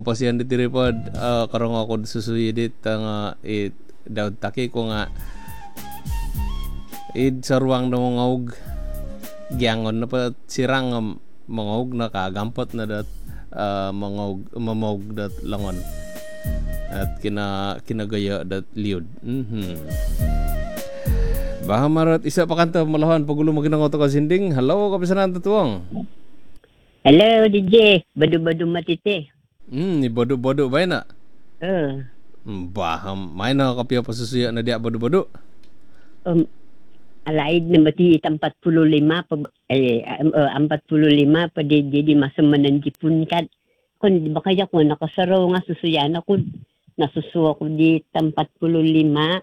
pasiyan di tiripod karong ako susuyi dit nga daw taki ko nga sarwang na mangawg giangon na pa sirang nga mangawg na kagampot na dat mamawg dat langon at kinagaya dat liud. Baha marat isa pa kanta malahan pagulo maginango to kasinding. Hello kapisanan tutuang. Hello DJ, badu-badu matite. Ni bodo-bodo ba na? Bah, may nakakapya pa susuya na diya bodo-bodo. Alaid na mati 45 pa 45 pa di masamanan jipun kan. Kun di ba kaya ko nakasaraw nga susuyan ako. Nasusuwa ko di 45.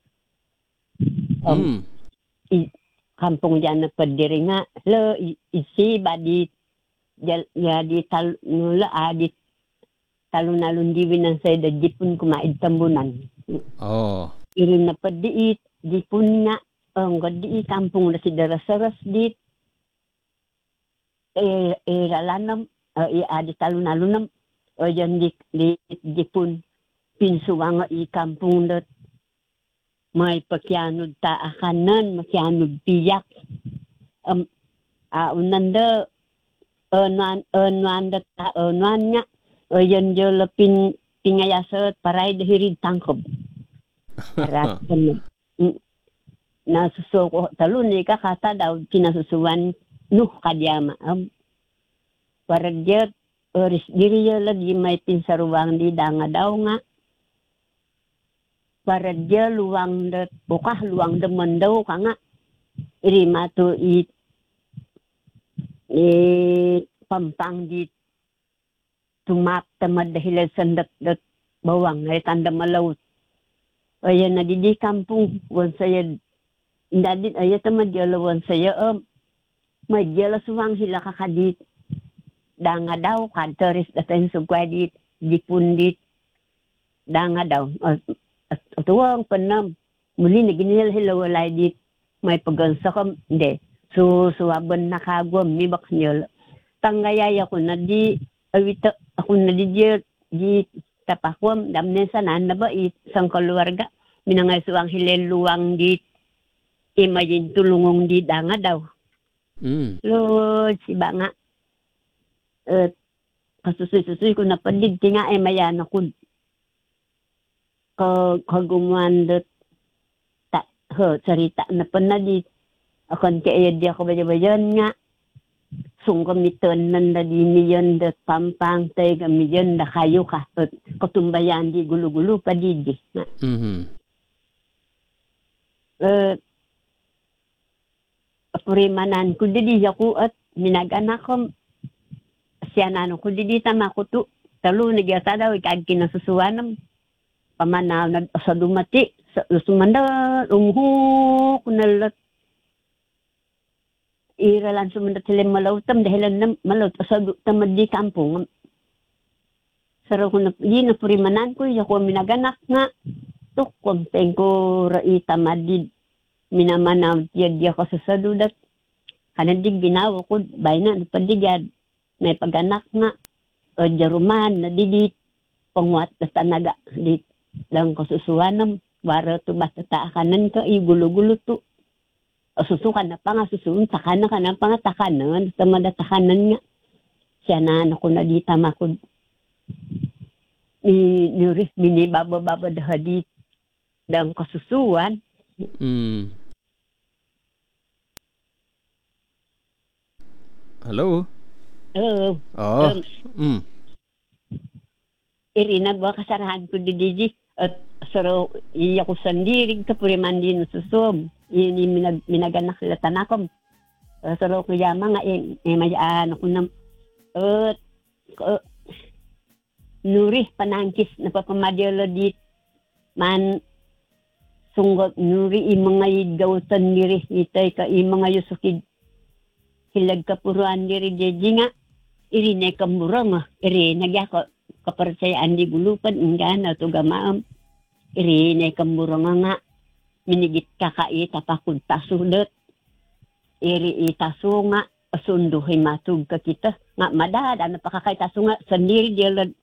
Kampung diyan na padiri nga. Lo isi ba di di talon-alon diwin ang sayda jipun kumaid tambunan. Irin na padiit jipun nga ang gadi kampung na si darasaras dit ralanam di talon-alon yan di jipun pinsuwang i kampung dat may pakyanod taakanan makyanod piyak unanda nuan nya yan jala pingayasat paray dahirid tangkob arat nasusuko talun ka kata daw kinasusuan kadyama para dia diri lagi may pinsaruang di danga daw nga para dia luang dat bukah luang demen daw ka nga irima to pampang di tumak tamad dahil sandat dat bawang ay tanda malawt ayan na di kampung wan saya dadit ay tamad jalawan saya may jala suwang sila kakadit danga daw kanteris daten sugwadit dipundit danga daw tuwang panam muli na ginil hilawalay dit may pagansa kam hindi suwaban na kagwam ni Baksnyol. Tanggayaya ko na di awita ako na di tapakwam damne sanan na ba isang kaluwarga minangay suwang hileluwang di imagine tulungong di danga daw. Lord si ba nga kasusuy ko na padig tinga mayan ako kagumuan dat sarita na panadit akon kaya di ako bayan nga sungkamiton nan da diniyon da pampang tay gamiyon da kayo ka katumbayan di gulo-gulo pa di purimanan ko di ako at minaganak ko siya na ko di tama ko to talo nagyasa daw ikag kinasusuanam pamanaw na sa dumati sa sumanda umhu kunalat iralan sumunod sila malautam dahil malaut sa tamad di kampung saro ko na di na purimanan ko ako minaganak nga tuk konteng ko raita madid minamanaw di ako sa sadudat kanan di ginawa ko bayna padigad may paganak nga o jaruman na didit pangwat na tanaga dit lang ko susuanam waro to basta taakanan ka gulo-gulo to susukan na pa nga susun takanan ka na pa nga takanan sa madatakanan nga siya na ako na di tama ko ni ris binibaba dahadit dang kasusuan Hello. Irina ba kasarahan ko di at saro iya ko sandirig ka puriman din susum ini minaganak sila tanakom saro ko yama nga mayaan ako nam nuri panangkis na papamadelo dit man sunggot nuri imanga idawtan diri itay ka imanga yusukid hilag kapuruan diri jeji nga irine kamurang iri nagyako kapercayaan di gulupan ingana to gamaam irine kamurang nga minigit kakai tapakod tasudot iri itaso nga pasunduhin matug ka kita nga madad ano pa kakay taso nga sandiri diyan